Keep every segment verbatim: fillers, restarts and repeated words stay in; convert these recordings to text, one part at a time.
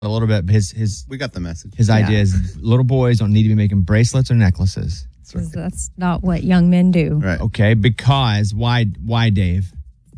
a little bit, but his his we got the message. His Yeah. idea is little boys don't need to be making bracelets or necklaces. That's, right. That's not what young men do. Right. Okay, because why? Why, Dave?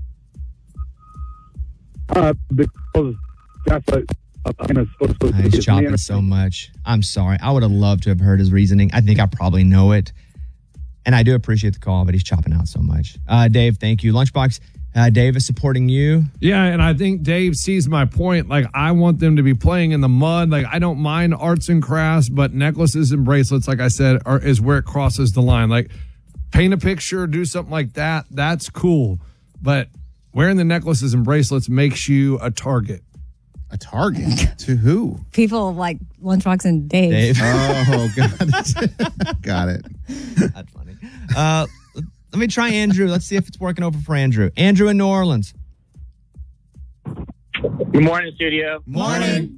Uh, because that's what a man is supposed to Uh, do. he's chopping so much. I'm sorry. I would have loved to have heard his reasoning. I think I probably know it. And I do appreciate the call, but he's chopping out so much. Uh, Dave, thank you. Lunchbox, uh, Dave is supporting you. Yeah, and I think Dave sees my point. Like, I want them to be playing in the mud. Like, I don't mind arts and crafts, but necklaces and bracelets, like I said, are is where it crosses the line. Like, paint a picture, do something like that. That's cool. But wearing the necklaces and bracelets makes you a target. A target? To who? People like Lunchbox and Dave. Dave. Oh, God. Got it. That's funny. Uh, let me try Andrew. Let's see if it's working over for Andrew. Andrew in New Orleans. Good morning, studio. Morning.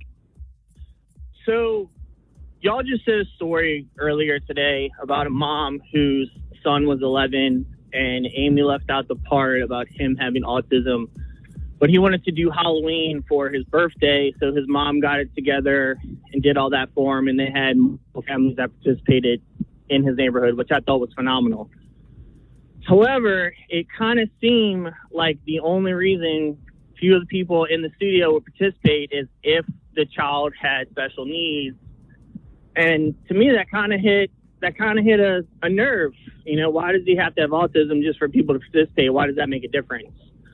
So, y'all just said a story earlier today about a mom whose son was eleven, and Amy left out the part about him having autism. But he wanted to do Halloween for his birthday, so his mom got it together and did all that for him, and they had multiple families that participated in his neighborhood, which I thought was phenomenal. However, it kind of seemed like the only reason few of the people in the studio would participate is if the child had special needs. And to me, that kind of hit that kind of hit a, a nerve. You know, why does he have to have autism just for people to participate? Why does that make a difference?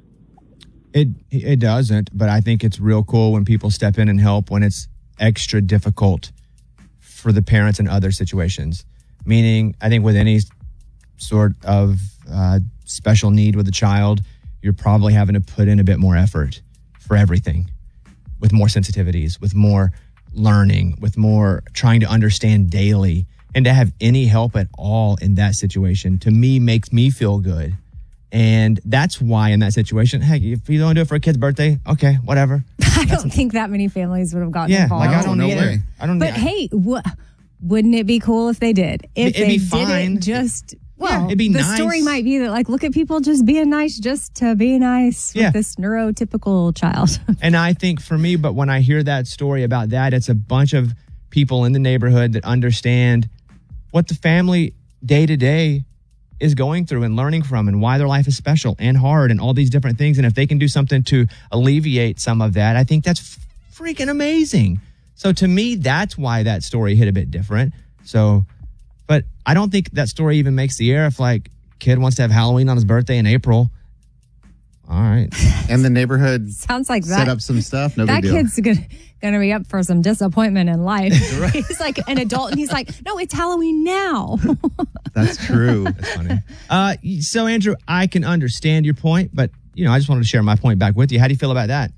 It it doesn't, but I think it's real cool when people step in and help when it's extra difficult for the parents in other situations. Meaning, I think with any sort of uh, special need with a child, you're probably having to put in a bit more effort for everything, with more sensitivities, with more learning, with more trying to understand daily. And to have any help at all in that situation, to me, makes me feel good. And that's why in that situation, heck, if you don't do it for a kid's birthday, okay, whatever. I don't think that many families would have gotten Yeah, involved. like I don't No need way. it. I don't But need hey, wh- wouldn't it be cool if they did? If It'd they be did fine. it just, well, Yeah, it'd be the nice. story might be that, like, look at people just being nice just to be nice Yeah. with this neurotypical child. And I think for me, but when I hear that story about that, it's a bunch of people in the neighborhood that understand what the family day to day is going through and learning from and why their life is special and hard and all these different things. And if they can do something to alleviate some of that, I think that's f- freaking amazing. So to me, that's why that story hit a bit different. So, but I don't think that story even makes the air if like kid wants to have Halloween on his birthday in April. All right. And the neighborhood Sounds like set that. up some stuff. No that big deal. kid's gonna, gonna be up for some disappointment in life. He's like an adult and he's like, no, it's Halloween now. That's true. That's funny. Uh, so, Andrew, I can understand your point, but, you know, I just wanted to share my point back with you. How do you feel about that?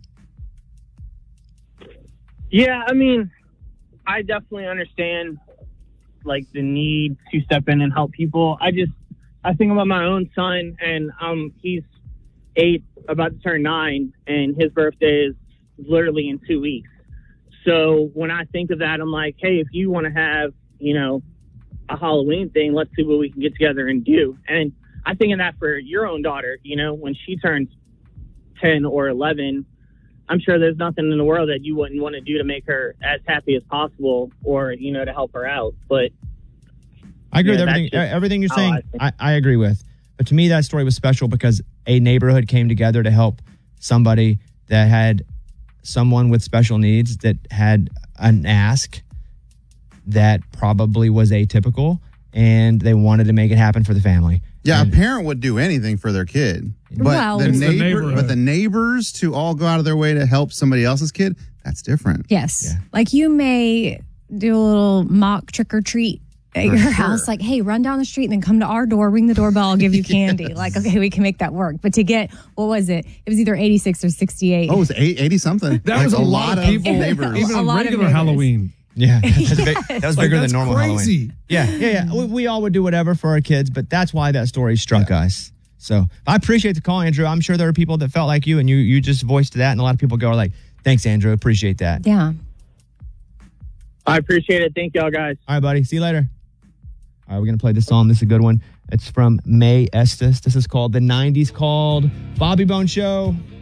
Yeah, I mean, I definitely understand, like, the need to step in and help people. I just, I think about my own son, and um, he's eight, about to turn nine, and his birthday is literally in two weeks. So when I think of that, I'm like, hey, if you want to have, you know, a Halloween thing, let's see what we can get together and do. And I think of that for your own daughter, you know, when she turns ten or eleven, I'm sure there's nothing in the world that you wouldn't want to do to make her as happy as possible or, you know, to help her out. But I agree Yeah, with everything, that's just everything you're how saying. I think. I, I agree with. But to me, that story was special because a neighborhood came together to help somebody that had someone with special needs that had an ask that probably was atypical, and they wanted to make it happen for the family. Yeah, And- a parent would do anything for their kid. But Well, the It's the neighbor, neighborhood. but the neighbors to all go out of their way to help somebody else's kid, that's different. Yes. Yeah. Like you may do a little mock trick or treat at For your sure. house. Like, hey, run down the street and then come to our door, ring the doorbell, I'll give you candy. Like, okay, we can make that work. But to get, what was it? It was either eighty-six or sixty-eight. Oh, it was eight, eighty something. That Like was a lot of people. neighbors. Even A a lot of regular neighbors. Halloween. Yeah, that's big, that was Like, bigger that's than normal crazy. Halloween. Yeah, yeah, yeah. We, we all would do whatever for our kids, but that's why that story struck us. So I appreciate the call, Andrew. I'm sure there are people that felt like you, and you you just voiced that, and a lot of people go like, "Thanks, Andrew. Appreciate that." Yeah. I appreciate it. Thank y'all, guys. All right, buddy. See you later. All right, we're gonna play this song. This is a good one. It's from May Estes. This is called "The nineties Called." Bobby Bone Show.